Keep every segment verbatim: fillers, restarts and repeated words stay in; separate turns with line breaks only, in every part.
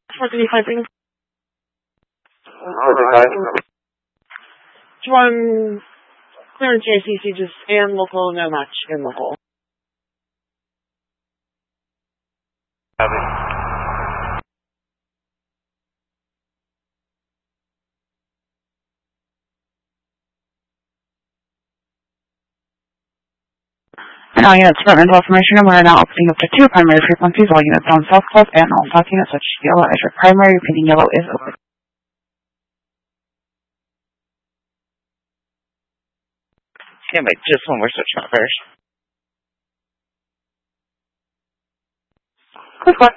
four thirty-five, bring
four thirty-five.
One clearance J C C, just and local, no match in local.
Copy.
And all units, department information, and we're now opening up to two primary frequencies. All units on South Coast and all South units, such as yellow as your primary, repeating yellow is open.
Yeah, but just when we're switching up first.
Quick one.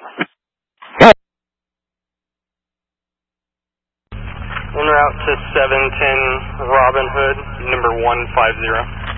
En route to seven ten Robin Hood, number one five zero.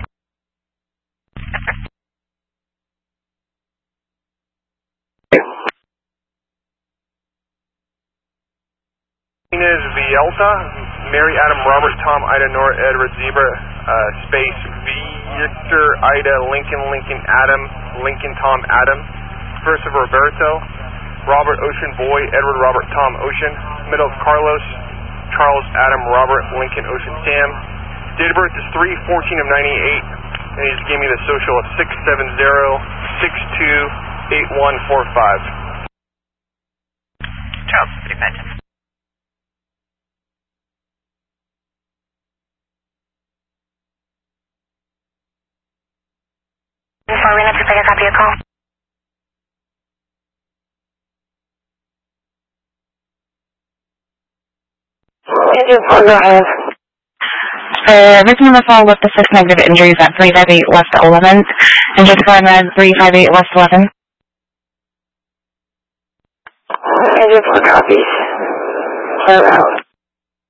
Is Vialta, Mary Adam Robert Tom Ida Nora Edward Zebra, uh, space Victor Ida Lincoln Lincoln Adam Lincoln Tom Adam, first of Roberto, Robert Ocean Boy Edward Robert Tom Ocean, middle of Carlos Charles Adam Robert Lincoln Ocean Sam. Date of birth is three fourteen of ninety-eight, and he just gave me the social of six seven zero six two eight one four five.
Charles, pretty
Before we need to pick a copy of call.
Uh, everything on the phone with the six negative injuries at three five eight West eleventh, and just going at three five eight West eleventh.
Engine four copies. Clear out.